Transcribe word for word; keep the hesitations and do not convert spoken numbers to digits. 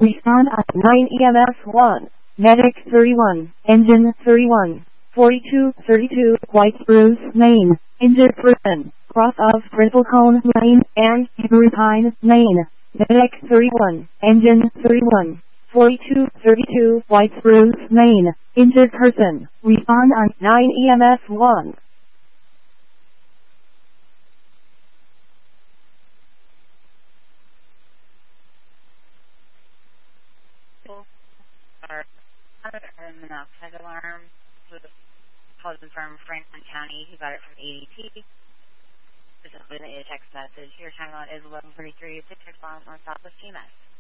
Respond at nine E M S one. Medic thirty-one. Engine thirty-one. forty-two thirty-two. White Spruce, Maine. Injured person. Cross of Crystal Cone Lane and Hickory Pine Lane. Medic thirty-one. Engine thirty-one. forty-two thirty-two. White Spruce, Maine. Injured person. Respond on nine E M S one. Our carbon monoxide alarm was called from Franklin County. He got it from A D T. This is a text message. Your timeline is eleven thirty-three, six six one, North Southwest T M S.